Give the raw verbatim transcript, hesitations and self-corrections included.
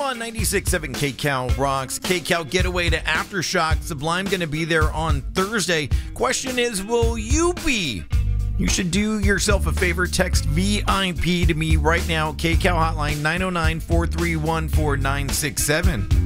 on ninety-six point seven K-Cal Rocks. K-Cal Getaway to Aftershock. Sublime going to be there on Thursday. Question is, will you be? You should do yourself a favor. Text V I P to me right now. K-Cal hotline nine oh nine, four three one, four nine six seven.